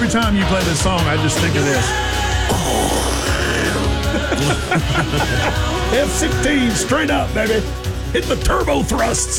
every time you play this song, I just think of this. F-16 straight up, baby. Hit the turbo thrusts.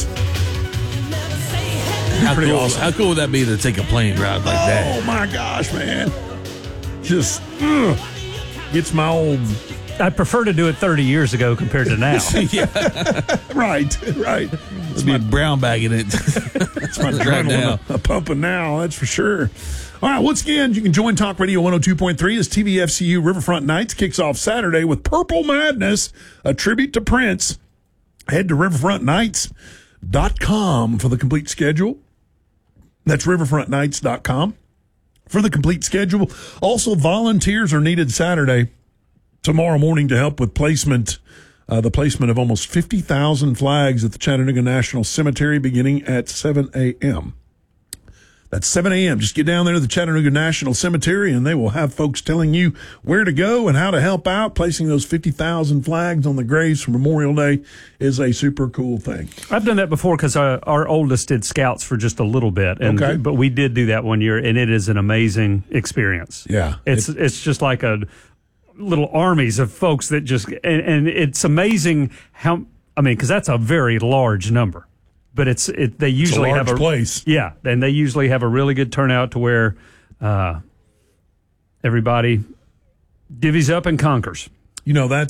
Pretty awesome. How cool would that be to take a plane ride like that? Oh, my gosh, man. Just gets my old... I prefer to do it 30 years ago compared to now. Right. Let's be brown bagging it. That's my right now. A pumping now, that's for sure. All right, once again, you can join Talk Radio 102.3 as TVFCU Riverfront Nights kicks off Saturday with Purple Madness, a tribute to Prince. Head to riverfrontnights.com for the complete schedule. That's riverfrontnights.com for the complete schedule. Also, volunteers are needed Saturday, tomorrow morning, to help with placement. The placement of almost 50,000 flags at the Chattanooga National Cemetery beginning at 7 a.m. That's 7 a.m. Just get down there to the Chattanooga National Cemetery, and they will have folks telling you where to go and how to help out. Placing those 50,000 flags on the graves for Memorial Day is a super cool thing. I've done that before because our oldest did Scouts for just a little bit. Okay. But we did do that one year, and it is an amazing experience. Yeah. It's just like a little armies of folks that just, and it's amazing how, because that's a very large number. But they usually have a place. Yeah, and they usually have a really good turnout to where everybody divvies up and conquers. You know, that's